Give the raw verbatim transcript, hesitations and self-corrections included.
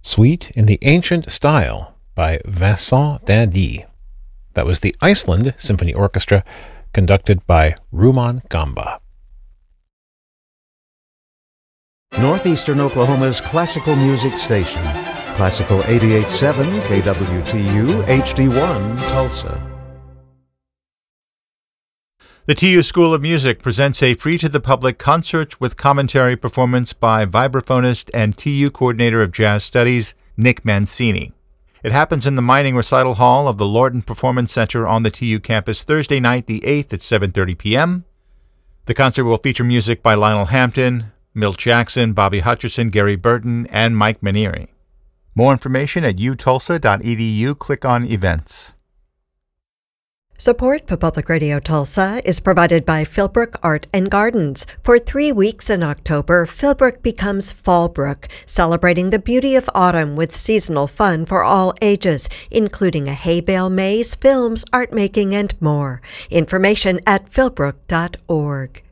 Suite in the Ancient Style by Vincent d'Indy. That was the Iceland Symphony Orchestra, conducted by Rumaan Gamba. Northeastern Oklahoma's classical music station. Classical eighty-eight point seven K W T U H D one Tulsa. The T U School of Music presents a free-to-the-public concert with commentary performance by vibraphonist and T U coordinator of jazz studies, Nick Mancini. It happens in the Mining Recital Hall of the Lorton Performance Center on the T U campus Thursday night, the eighth at seven thirty p.m. The concert will feature music by Lionel Hampton, Milt Jackson, Bobby Hutcherson, Gary Burton, and Mike Manieri. More information at u tulsa dot e d u. Click on Events. Support for Public Radio Tulsa is provided by Philbrook Art and Gardens. For three weeks in October, Philbrook becomes Fallbrook, celebrating the beauty of autumn with seasonal fun for all ages, including a hay bale maze, films, art making, and more. Information at philbrook dot org.